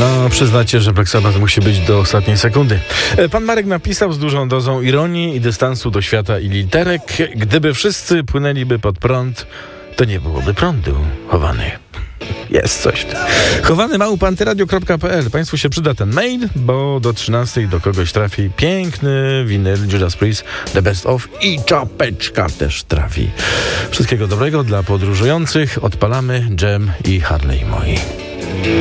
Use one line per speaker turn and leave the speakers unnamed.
No, przyznacie, że Black Sabbath musi być do ostatniej sekundy. Pan Marek napisał z dużą dozą ironii i dystansu do świata i literek: gdyby wszyscy płynęliby pod prąd, to nie byłoby prądu. Chowany. Jest coś. chowany@antyradio.pl. Państwu się przyda ten mail, bo do 13 do kogoś trafi piękny winyl Judas Priest The Best Of i czapeczka też trafi. Wszystkiego dobrego dla podróżujących. Odpalamy Dżem i Harley moi.